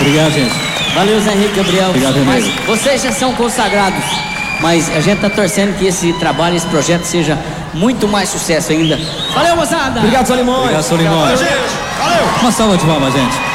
Obrigado, gente. Valeu, Zé Henrique, Gabriel. Obrigado, mas Renego. vocês já são consagrados, mas a gente tá torcendo que esse trabalho, esse projeto seja muito mais sucesso ainda. Valeu, moçada! Obrigado, Solimões. Obrigado, Solimões. Valeu, gente. Valeu. Uma salva de palmas, gente.